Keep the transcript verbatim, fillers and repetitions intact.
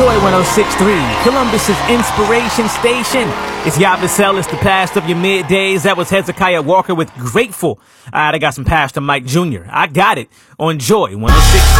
Joy one oh six point three, Columbus's inspiration station. It's Yabasel, it's the past of your middays. That was Hezekiah Walker with Grateful. All right, I got some Pastor Mike Junior I got it on Joy one oh six point three.